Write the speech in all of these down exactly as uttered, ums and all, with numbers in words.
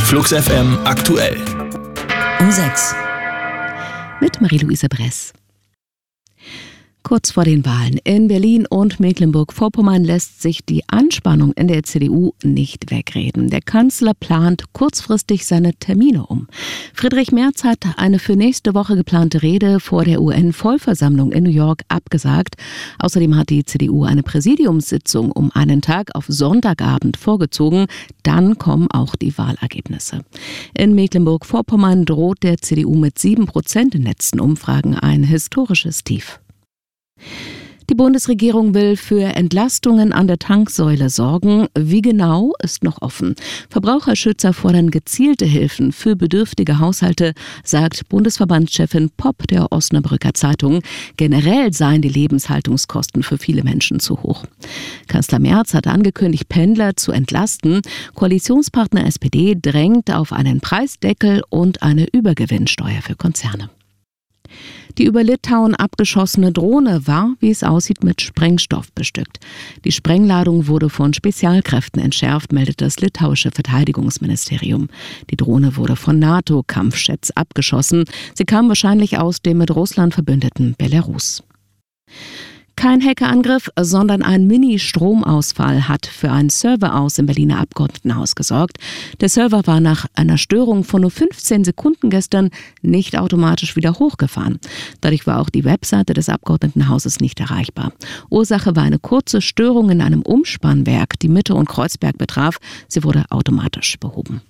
Flux F M aktuell. Um sechs. Mit Marie-Louise Bress. Kurz vor den Wahlen in Berlin und Mecklenburg-Vorpommern lässt sich die Anspannung in der C D U nicht wegreden. Der Kanzler plant kurzfristig seine Termine um. Friedrich Merz hat eine für nächste Woche geplante Rede vor der U N-Vollversammlung in New York abgesagt. Außerdem hat die C D U eine Präsidiumssitzung um einen Tag auf Sonntagabend vorgezogen. Dann kommen auch die Wahlergebnisse. In Mecklenburg-Vorpommern droht der C D U mit sieben Prozent in letzten Umfragen ein historisches Tief. Die Bundesregierung will für Entlastungen an der Tanksäule sorgen. Wie genau, ist noch offen. Verbraucherschützer fordern gezielte Hilfen für bedürftige Haushalte, sagt Bundesverbandschefin Popp der Osnabrücker Zeitung. Generell seien die Lebenshaltungskosten für viele Menschen zu hoch. Kanzler Merz hat angekündigt, Pendler zu entlasten. Koalitionspartner S P D drängt auf einen Preisdeckel und eine Übergewinnsteuer für Konzerne. Die über Litauen abgeschossene Drohne war, wie es aussieht, mit Sprengstoff bestückt. Die Sprengladung wurde von Spezialkräften entschärft, meldet das litauische Verteidigungsministerium. Die Drohne wurde von NATO-Kampfjets abgeschossen. Sie kam wahrscheinlich aus dem mit Russland verbündeten Belarus. Kein Hackerangriff, sondern ein Mini-Stromausfall hat für einen Serveraus im Berliner Abgeordnetenhaus gesorgt. Der Server war nach einer Störung von nur fünfzehn Sekunden gestern nicht automatisch wieder hochgefahren. Dadurch war auch die Webseite des Abgeordnetenhauses nicht erreichbar. Ursache war eine kurze Störung in einem Umspannwerk, die Mitte und Kreuzberg betraf. Sie wurde automatisch behoben.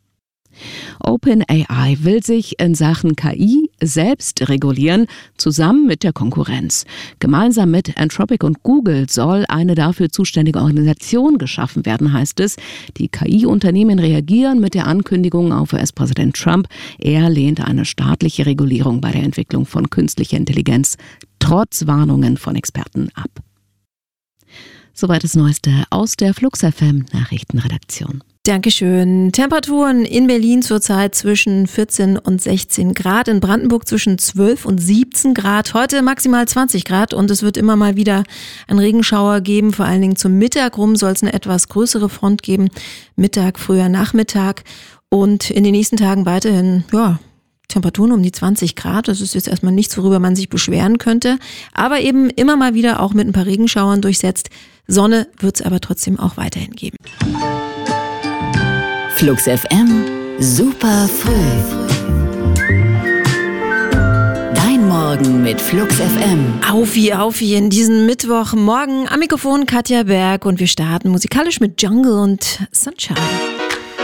OpenAI will sich in Sachen K I selbst regulieren, zusammen mit der Konkurrenz. Gemeinsam mit Anthropic und Google soll eine dafür zuständige Organisation geschaffen werden, heißt es. Die K I-Unternehmen reagieren mit der Ankündigung auf U S-Präsident Trump. Er lehnt eine staatliche Regulierung bei der Entwicklung von künstlicher Intelligenz trotz Warnungen von Experten ab. Soweit das Neueste aus der Flux F M Nachrichtenredaktion. Dankeschön. Temperaturen in Berlin zurzeit zwischen vierzehn und sechzehn Grad, in Brandenburg zwischen zwölf und siebzehn Grad, heute maximal zwanzig Grad und es wird immer mal wieder einen Regenschauer geben, vor allen Dingen zum Mittag rum soll es eine etwas größere Front geben, Mittag, früher Nachmittag und in den nächsten Tagen weiterhin, ja, Temperaturen um die zwanzig Grad, das ist jetzt erstmal nichts, worüber man sich beschweren könnte, aber eben immer mal wieder auch mit ein paar Regenschauern durchsetzt. Sonne wird es aber trotzdem auch weiterhin geben. Flux F M, super früh. Dein Morgen mit Flux F M. Aufi, aufi in diesen Mittwochmorgen am Mikrofon Katja Berg und wir starten musikalisch mit Jungle und Sunshine.